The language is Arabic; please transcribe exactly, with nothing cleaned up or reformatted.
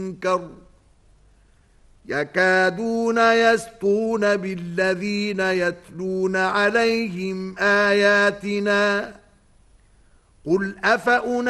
المنكر يكادون يسطون بالذين يتلون عليهم آياتنا قل أفأولئك